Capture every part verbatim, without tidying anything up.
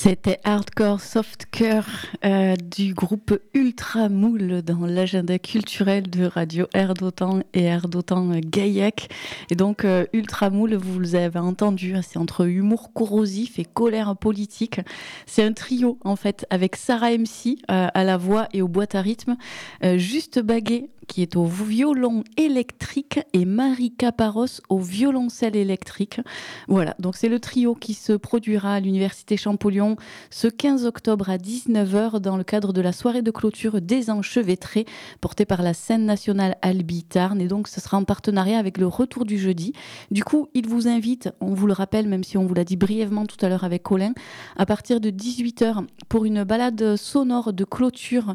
C'était Hardcore Softcore euh, du groupe Ultramoule dans l'agenda culturel de Radio Air d'Otan et Air d'Otan Gaillac. Et donc euh, Ultramoule, vous l'avez entendu, c'est entre humour corrosif et colère politique. C'est un trio en fait avec Sarah M C euh, à la voix et aux boîtes à rythme, euh, Juste Baguet qui est au violon électrique et Marie Caparros au violoncelle électrique. Voilà, donc c'est le trio qui se produira à l'Université Champollion ce quinze octobre à dix-neuf heures dans le cadre de la soirée de clôture des Enchevêtrés portée par la scène nationale Albi Tarn, et donc ce sera en partenariat avec le Retour du Jeudi. Du coup, il vous invite, on vous le rappelle même si on vous l'a dit brièvement tout à l'heure avec Colin, à partir de dix-huit heures pour une balade sonore de clôture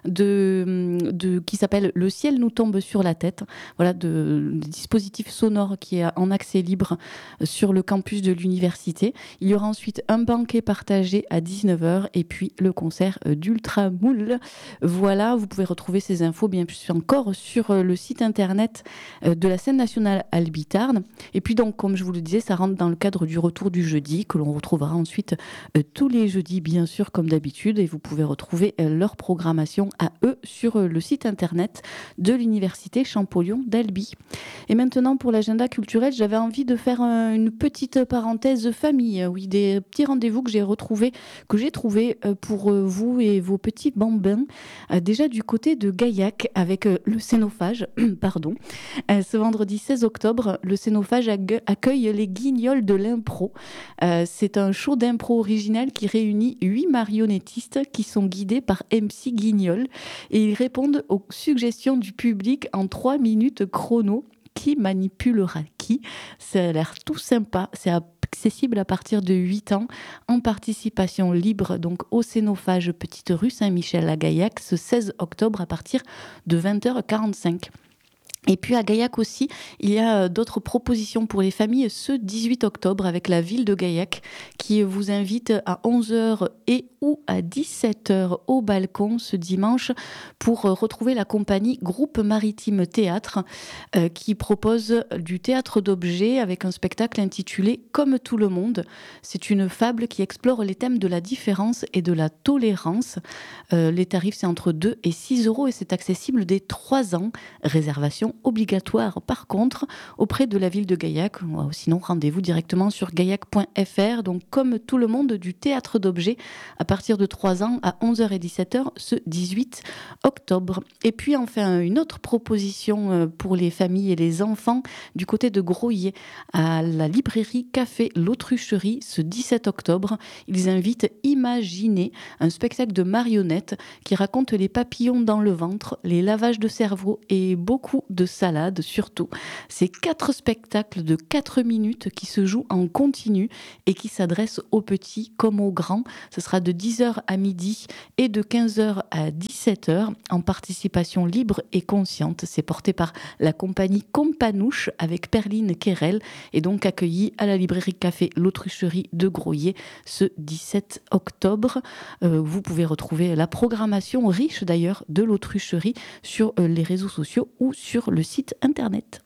de, de, qui s'appelle Le ciel nous tombe sur la tête. Voilà, de, de dispositif sonore qui est en accès libre sur le campus de l'université. Il y aura ensuite un banquet partagé à dix-neuf heures et puis le concert d'Ultramoule. Voilà, vous pouvez retrouver ces infos bien plus encore sur le site internet de la scène nationale Albi Tarn. Et puis donc, comme je vous le disais, ça rentre dans le cadre du Retour du Jeudi que l'on retrouvera ensuite euh, tous les jeudis, bien sûr, comme d'habitude. Et vous pouvez retrouver euh, leur programmation à eux sur euh, le site internet de l'université Champollion d'Albi. Et maintenant, pour l'agenda culturel, j'avais envie de faire un, une petite parenthèse famille. Oui, des petits rendez-vous que j'ai retrouvés, que j'ai trouvés euh, pour euh, vous et vos petits bambins. Euh, déjà du côté de Gaillac avec euh, le Scénophage, pardon. Euh, ce vendredi seize octobre, le Scénophage ag- accueille les Guignols de l'impro. Euh, c'est un show d'impro original qui réunit huit marionnettistes qui sont guidés par M C Guignol et ils répondent aux suggestions du public en trois minutes chrono. Qui manipulera qui? Ça a l'air tout sympa. C'est accessible à partir de huit ans en participation libre donc au Scénophage Petite Rue Saint-Michel à Gaillac ce seize octobre à partir de vingt heures quarante-cinq. Et puis à Gaillac aussi, il y a d'autres propositions pour les familles ce dix-huit octobre avec la ville de Gaillac qui vous invite à onze heures et ou à dix-sept heures au balcon ce dimanche pour retrouver la compagnie Groupe Maritime Théâtre euh, qui propose du théâtre d'objets avec un spectacle intitulé Comme tout le monde. C'est une fable qui explore les thèmes de la différence et de la tolérance. Euh, les tarifs c'est entre deux et six euros et c'est accessible dès trois ans. Réservation obligatoire par contre auprès de la ville de Gaillac. Sinon, rendez-vous directement sur gaillac point f r. Donc, comme tout le monde, du théâtre d'objets à partir de trois ans à onze heures et dix-sept heures ce dix-huit octobre. Et puis, enfin, une autre proposition pour les familles et les enfants du côté de Groyer à la librairie Café L'Autrucherie ce dix-sept octobre. Ils invitent Imaginer, un spectacle de marionnettes qui raconte les papillons dans le ventre, les lavages de cerveau et beaucoup de salade surtout. C'est quatre spectacles de quatre minutes qui se jouent en continu et qui s'adressent aux petits comme aux grands. Ce sera de dix heures à midi et de quinze heures à dix-sept heures en participation libre et consciente. C'est porté par la compagnie Companouche avec Perline Querel et donc accueilli à la librairie Café L'Autrucherie de Groyer ce dix-sept octobre. Euh, vous pouvez retrouver la programmation riche d'ailleurs de l'Autrucherie sur euh, les réseaux sociaux ou sur le site internet.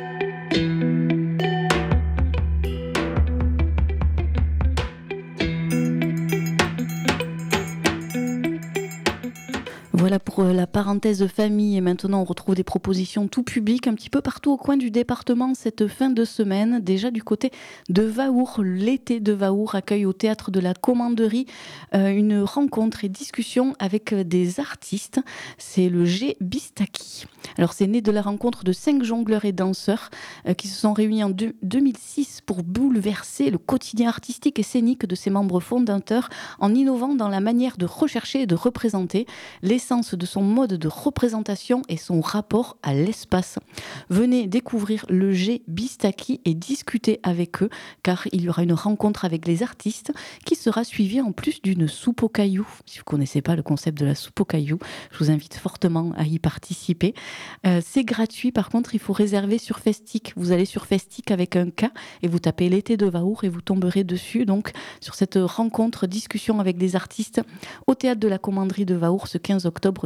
Voilà pour la parenthèse famille. Et maintenant, on retrouve des propositions tout public un petit peu partout au coin du département cette fin de semaine. Déjà du côté de Vaour, l'été de Vaour accueille au théâtre de la Commanderie euh, une rencontre et discussion avec des artistes. C'est le G Bistaki. Alors, c'est né de la rencontre de cinq jongleurs et danseurs euh, qui se sont réunis en deux, deux mille six pour bouleverser le quotidien artistique et scénique de ses membres fondateurs en innovant dans la manière de rechercher et de représenter l'essence de son mode de représentation et son rapport à l'espace. Venez découvrir le G Bistaki et discuter avec eux car il y aura une rencontre avec les artistes qui sera suivie en plus d'une soupe aux cailloux. Si vous ne connaissez pas le concept de la soupe aux cailloux, je vous invite fortement à y participer. Euh, c'est gratuit, par contre il faut réserver sur Festic. Vous allez sur Festic avec un K et vous tapez l'été de Vaour et vous tomberez dessus donc sur cette rencontre, discussion avec des artistes au théâtre de la Commanderie de Vaour ce quinze octobre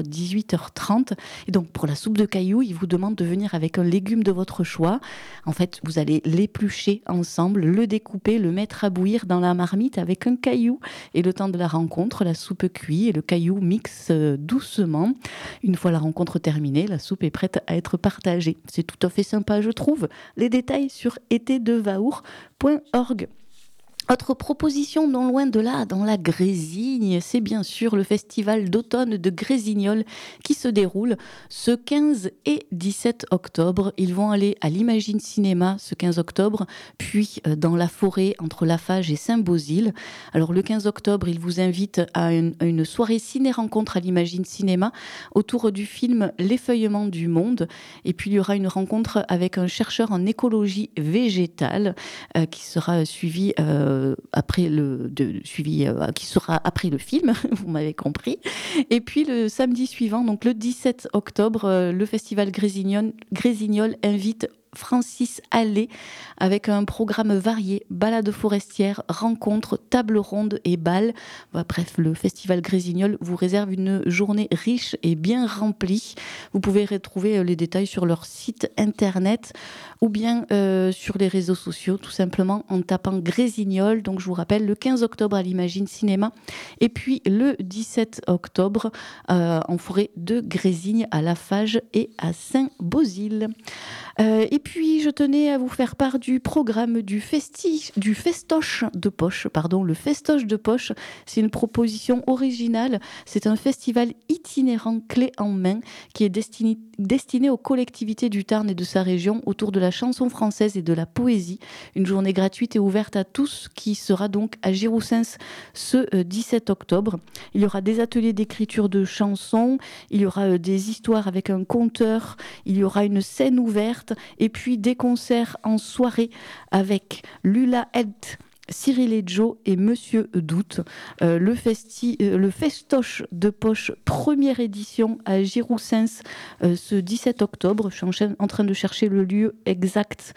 dix-huit heures trente. Et donc, pour la soupe de cailloux, il vous demande de venir avec un légume de votre choix. En fait, vous allez l'éplucher ensemble, le découper, le mettre à bouillir dans la marmite avec un caillou. Et le temps de la rencontre, la soupe cuit et le caillou mixe doucement. Une fois la rencontre terminée, la soupe est prête à être partagée. C'est tout à fait sympa, je trouve. Les détails sur été de vaour point org. Autre proposition non loin de là, dans la Grésigne, c'est bien sûr le festival d'automne de Grésignols qui se déroule ce quinze et dix-sept octobre. Ils vont aller à l'Imagine Cinéma ce quinze octobre, puis dans la forêt entre Lafage et Saint-Beauzile. Alors le quinze octobre, ils vous invitent à une, à une soirée ciné-rencontre à l'Imagine Cinéma autour du film L'effeuillement du monde. Et puis il y aura une rencontre avec un chercheur en écologie végétale euh, qui sera suivi euh, après le de, suivi euh, qui sera après le film, vous m'avez compris. Et puis le samedi suivant, donc le dix-sept octobre, euh, le festival Grésignol, Grésignol invite Francis Allais avec un programme varié, balades forestières, rencontres, tables rondes et bals. Bref, le festival Grésignol vous réserve une journée riche et bien remplie. Vous pouvez retrouver les détails sur leur site internet ou bien euh, sur les réseaux sociaux, tout simplement en tapant Grésignol. Donc je vous rappelle, le quinze octobre à l'Imagine Cinéma et puis le dix-sept octobre euh, en forêt de Grésigne à Lafage et à Saint-Beauzile. Euh, et puis, je tenais à vous faire part du programme du, festi- du festoche de poche. Pardon, le festoche de poche, c'est une proposition originale. C'est un festival itinérant clé en main qui est destiné, destiné aux collectivités du Tarn et de sa région autour de la chanson française et de la poésie. Une journée gratuite et ouverte à tous qui sera donc à Giroussens ce euh, dix-sept octobre. Il y aura des ateliers d'écriture de chansons, il y aura euh, des histoires avec un conteur, il y aura une scène ouverte et puis des concerts en soirée avec Lula Ed, Cyril et Joe et Monsieur Doute. Euh, le, festi- euh, le festoche de poche première édition à Giroussens euh, ce dix-sept octobre. Je suis en, chaîne, en train de chercher le lieu exact.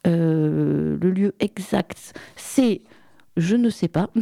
Euh, le lieu exact, c'est... Je ne sais pas.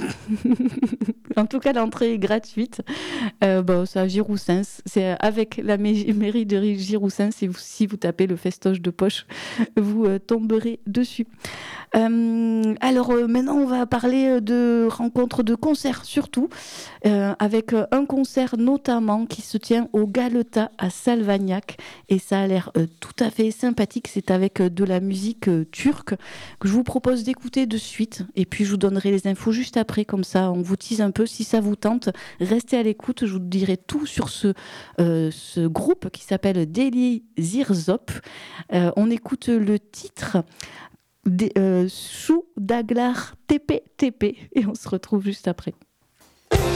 En tout cas, l'entrée est gratuite. Euh, bon, c'est à Giroussens. C'est avec la mairie de Giroussens. Si vous, si vous tapez le festoche de poche, vous euh, tomberez dessus. Euh, alors euh, maintenant, on va parler de rencontres de concerts surtout, euh, avec euh, un concert notamment qui se tient au Galetas à Salvagnac. Et ça a l'air euh, tout à fait sympathique. C'est avec euh, de la musique euh, turque que je vous propose d'écouter de suite. Et puis, je vous donnerai les infos juste après, comme ça on vous tease un peu. Si ça vous tente, restez à l'écoute, je vous dirai tout sur ce, euh, ce groupe qui s'appelle Deli Zirzop. Euh, on écoute le titre de, euh, Sou Daglar T P T P et on se retrouve juste après.